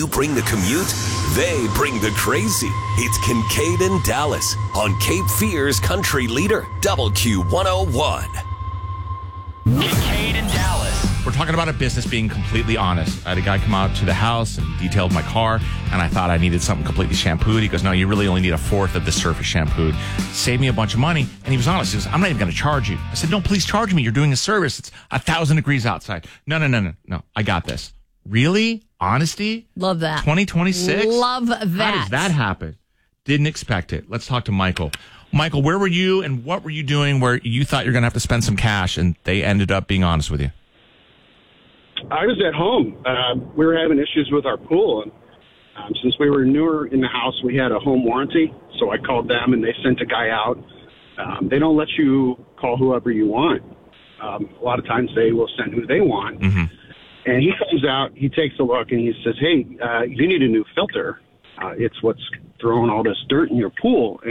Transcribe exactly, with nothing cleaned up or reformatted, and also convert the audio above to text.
You bring the commute, they bring the crazy. It's Kincaid and Dallas on Cape Fear's country leader, Double Q one oh one. Kincaid and Dallas. We're talking about a business being completely honest. I had a guy come out to the house and detailed my car, and I thought I needed something completely shampooed. He goes, no, you really only need a fourth of the surface shampooed. Save me a bunch of money. And he was honest. He goes, I'm not even going to charge you. I said, no, please charge me. You're doing a service. It's a thousand degrees outside. No, no, no, no, no. I got this. Really? Honesty? Love that. twenty twenty-six? Love that. How does that happen? Didn't expect it. Let's talk to Michael. Michael, where were you and what were you doing where you thought you were going to have to spend some cash and they ended up being honest with you? I was at home. Uh, we were having issues with our pool. And um, since we were newer in the house, we had a home warranty. So I called them and they sent a guy out. Um, they don't let you call whoever you want. Um, a lot of times they will send who they want. Mm-hmm. And he comes out, he takes a look, and he says, hey, uh, you need a new filter. Uh, it's what's throwing all this dirt in your pool.